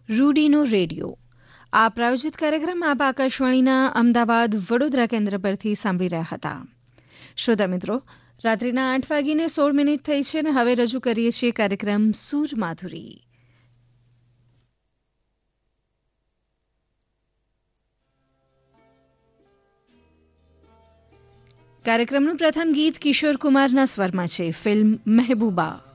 રૂડીનો radio આ પ્રાયોજિત કાર્યક્રમ આપ આકાશવાણીના અમદાવાદ વડોદરા કેન્દ્ર પરથી સાંભળી રહ્યા હતા. શ્રોતા મિત્રો, રાત્રિના 8:16 થઈ છે અને હવે રજૂ કરીએ છીએ કાર્યક્રમ સૂર માધુરી. કાર્યક્રમનું પ્રથમ ગીત કિશોર કુમારના સ્વરમાં છે. ફિલ્મ મહેબૂબા.